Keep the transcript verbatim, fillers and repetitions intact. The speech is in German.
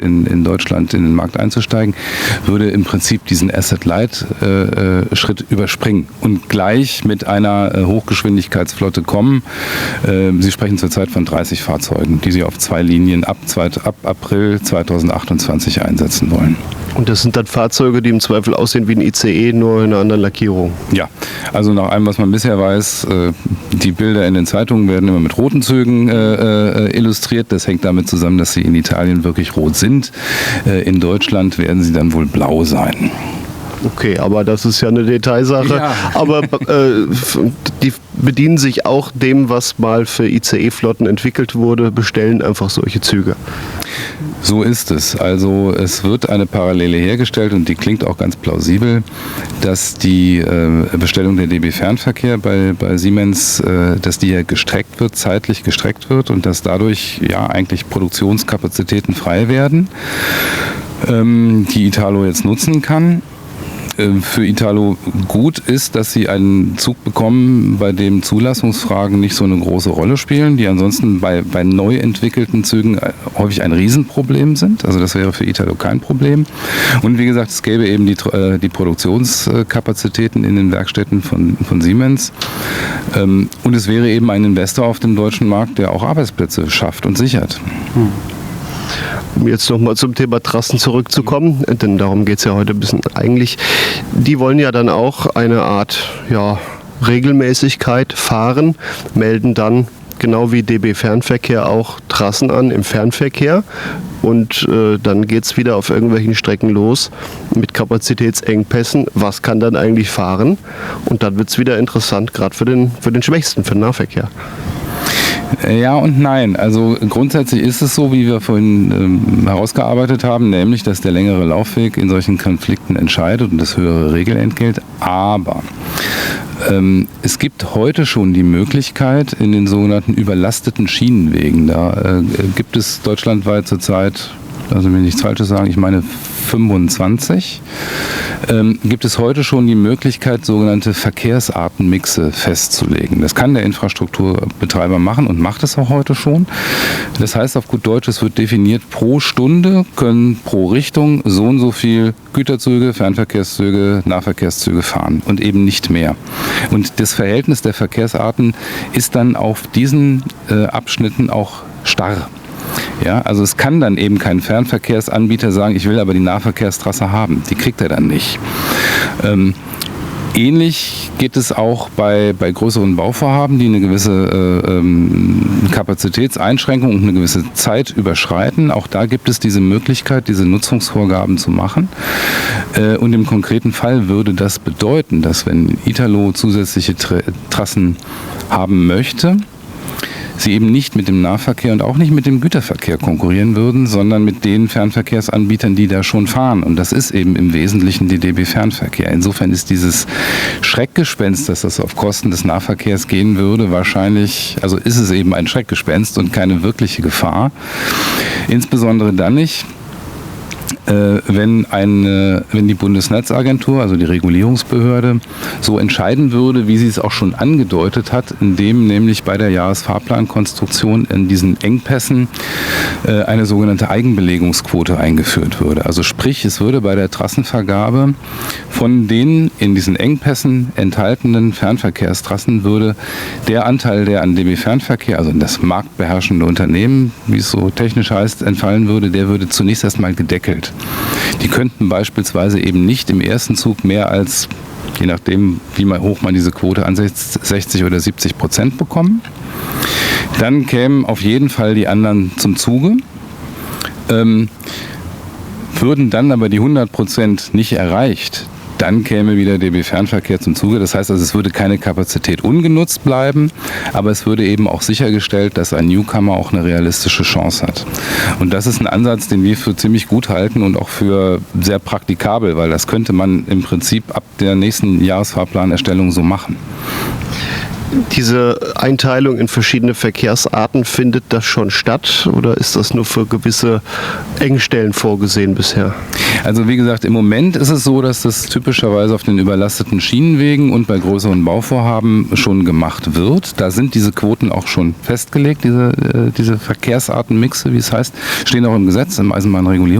in, in Deutschland in den Markt einzusteigen, würde im Prinzip diesen Asset-Light-Schritt äh, überspringen und gleich mit einer äh, Hochgeschwindigkeitsflotte kommen. Äh, Sie sprechen zurzeit von dreißig Fahrzeugen, die Sie auf zwei Linien ab, zweit, ab April zweitausendachtundzwanzig einsetzen wollen. Und das sind dann Fahrzeuge, die im Zweifel aussehen wie ein I C E, nur in einer anderen Lackierung? Ja, also nach allem, was man bisher weiß, äh, die Bilder in den Zeitungen werden immer mit roten Zügen äh, äh, illustriert. Das hängt damit zusammen, dass sie in Italien wirklich rot sind. Äh, in Deutschland werden sie dann wohl blau sein. Okay, aber das ist ja eine Detailsache. Ja. Aber äh, die bedienen sich auch dem, was mal für I C E-Flotten entwickelt wurde, bestellen einfach solche Züge. So ist es. Also es wird eine Parallele hergestellt und die klingt auch ganz plausibel, dass die äh, Bestellung der D B Fernverkehr bei, bei Siemens, äh, dass die ja gestreckt wird, zeitlich gestreckt wird und dass dadurch ja eigentlich Produktionskapazitäten frei werden, ähm, die Italo jetzt nutzen kann. Für Italo gut ist, dass sie einen Zug bekommen, bei dem Zulassungsfragen nicht so eine große Rolle spielen, die ansonsten bei, bei neu entwickelten Zügen häufig ein Riesenproblem sind. Also das wäre für Italo kein Problem. Und wie gesagt, es gäbe eben die, die Produktionskapazitäten in den Werkstätten von, von Siemens. Und es wäre eben ein Investor auf dem deutschen Markt, der auch Arbeitsplätze schafft und sichert. Hm. Um jetzt nochmal zum Thema Trassen zurückzukommen, denn darum geht es ja heute ein bisschen eigentlich. Die wollen ja dann auch eine Art ja, Regelmäßigkeit fahren, melden dann genau wie D B Fernverkehr auch Trassen an im Fernverkehr. Und äh, dann geht es wieder auf irgendwelchen Strecken los mit Kapazitätsengpässen. Was kann dann eigentlich fahren? Und dann wird es wieder interessant, gerade für den, für den Schwächsten, für den Nahverkehr. Ja und nein. Also grundsätzlich ist es so, wie wir vorhin ähm, herausgearbeitet haben, nämlich, dass der längere Laufweg in solchen Konflikten entscheidet und das höhere Regelentgelt. Aber ähm, es gibt heute schon die Möglichkeit in den sogenannten überlasteten Schienenwegen. Da äh, gibt es deutschlandweit zurzeit, also mir nichts Falsches sagen, ich meine fünfundzwanzig, ähm, gibt es heute schon die Möglichkeit, sogenannte Verkehrsartenmixe festzulegen. Das kann der Infrastrukturbetreiber machen und macht es auch heute schon. Das heißt auf gut Deutsch, es wird definiert, pro Stunde können pro Richtung so und so viel Güterzüge, Fernverkehrszüge, Nahverkehrszüge fahren und eben nicht mehr. Und das Verhältnis der Verkehrsarten ist dann auf diesen äh, Abschnitten auch starr. Ja, also es kann dann eben kein Fernverkehrsanbieter sagen, ich will aber die Nahverkehrstrasse haben. Die kriegt er dann nicht. Ähm, ähnlich geht es auch bei, bei größeren Bauvorhaben, die eine gewisse äh, ähm, Kapazitätseinschränkung und eine gewisse Zeit überschreiten. Auch da gibt es diese Möglichkeit, diese Nutzungsvorgaben zu machen. Äh, und im konkreten Fall würde das bedeuten, dass wenn Italo zusätzliche Tra- Trassen haben möchte, sie eben nicht mit dem Nahverkehr und auch nicht mit dem Güterverkehr konkurrieren würden, sondern mit den Fernverkehrsanbietern, die da schon fahren. Und das ist eben im Wesentlichen die D B Fernverkehr. Insofern ist dieses Schreckgespenst, dass das auf Kosten des Nahverkehrs gehen würde, wahrscheinlich, also ist es eben ein Schreckgespenst und keine wirkliche Gefahr. Insbesondere dann nicht, wenn, eine, wenn die Bundesnetzagentur, also die Regulierungsbehörde, so entscheiden würde, wie sie es auch schon angedeutet hat, indem nämlich bei der Jahresfahrplankonstruktion in diesen Engpässen eine sogenannte Eigenbelegungsquote eingeführt würde. Also sprich, es würde bei der Trassenvergabe von den in diesen Engpässen enthaltenen Fernverkehrstrassen würde der Anteil, der an D B Fernverkehr, also das marktbeherrschende Unternehmen, wie es so technisch heißt, entfallen würde, der würde zunächst erstmal gedeckelt. Die könnten beispielsweise eben nicht im ersten Zug mehr als, je nachdem, wie hoch man diese Quote ansetzt, sechzig oder siebzig Prozent bekommen. Dann kämen auf jeden Fall die anderen zum Zuge, ähm, würden dann aber die hundert Prozent nicht erreicht. Dann käme wieder D B Fernverkehr zum Zuge. Das heißt also, es würde keine Kapazität ungenutzt bleiben, aber es würde eben auch sichergestellt, dass ein Newcomer auch eine realistische Chance hat. Und das ist ein Ansatz, den wir für ziemlich gut halten und auch für sehr praktikabel, weil das könnte man im Prinzip ab der nächsten Jahresfahrplanerstellung so machen. Diese Einteilung in verschiedene Verkehrsarten, findet das schon statt oder ist das nur für gewisse Engstellen vorgesehen bisher? Also wie gesagt, im Moment ist es so, dass das typischerweise auf den überlasteten Schienenwegen und bei größeren Bauvorhaben schon gemacht wird. Da sind diese Quoten auch schon festgelegt, diese, diese Verkehrsartenmixe, wie es heißt, stehen auch im Gesetz, im Eisenbahnregulierungsgesetz.